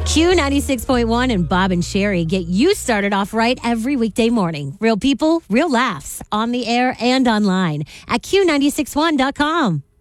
Q96.1 and Bob and Sherry get you started off right every weekday morning. Real people, real laughs on the air and online at Q961.com.